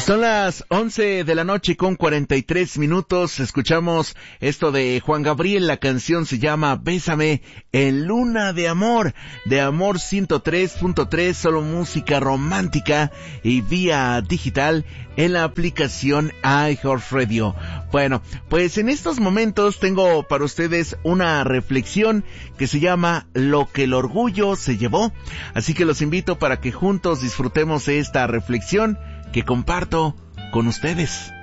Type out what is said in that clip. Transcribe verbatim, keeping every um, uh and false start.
Son las once de la noche con cuarenta y tres minutos. Escuchamos esto de Juan Gabriel. La canción se llama Bésame en Luna de Amor, de Amor ciento tres punto tres, solo música romántica y vía digital en la aplicación iHeartRadio. Bueno, pues en estos momentos tengo para ustedes una reflexión que se llama Lo que el orgullo se llevó. Así que los invito para que juntos disfrutemos esta reflexión que comparto con ustedes.